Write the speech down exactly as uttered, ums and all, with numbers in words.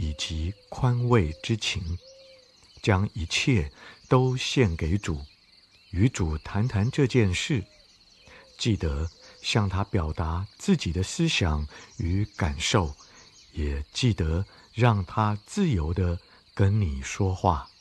以及宽慰之情，将一切都献给主，与主谈谈这件事。记得向他表达自己的思想与感受，也记得让他自由地跟你说话。